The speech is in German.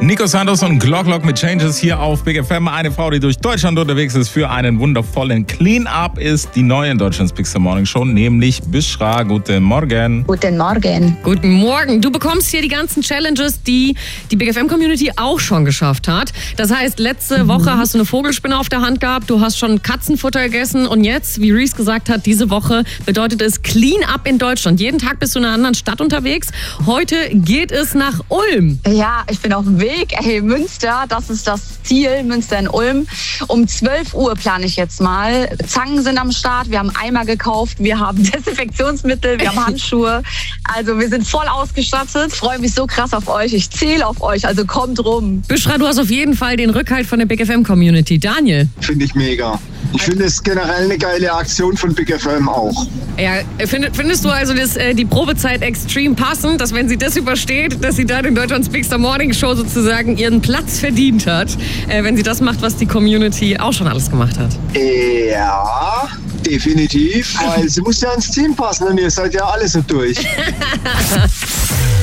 Nico Santos und Glock mit Changes hier auf Big FM. Eine Frau, die durch Deutschland unterwegs ist für einen wundervollen Clean-Up, ist die neue in Deutschlands Big Morning Show, nämlich Bishra. Guten Morgen. Guten Morgen. Guten Morgen. Du bekommst hier die ganzen Challenges, die die Big FM Community auch schon geschafft hat. Das heißt, letzte Woche hast du eine Vogelspinne auf der Hand gehabt, du hast schon Katzenfutter gegessen und jetzt, wie Reese gesagt hat, diese Woche bedeutet es Clean-Up in Deutschland. Jeden Tag bist du in einer anderen Stadt unterwegs. Heute geht es nach Ulm. Ja, ich bin auf dem Weg. Hey, Münster, das ist das Ziel, Münster in Ulm. Um 12 Uhr plane ich jetzt mal. Zangen sind am Start, wir haben Eimer gekauft, wir haben Desinfektionsmittel, wir haben Handschuhe. Also wir sind voll ausgestattet. Ich freue mich so krass auf euch. Ich zähle auf euch, also kommt rum. Bishra, du hast auf jeden Fall den Rückhalt von der Big FM Community. Daniel? Finde ich mega. Ich finde es generell eine geile Aktion von Big FM auch. Ja, findest du also die Probezeit extrem passend, dass wenn sie das übersteht, dass sie dann in Deutschlands Big Morning Show sozusagen ihren Platz verdient hat, wenn sie das macht, was die Community auch schon alles gemacht hat? Ja, definitiv, weil sie muss ja ins Team passen und ihr seid ja alle so durch.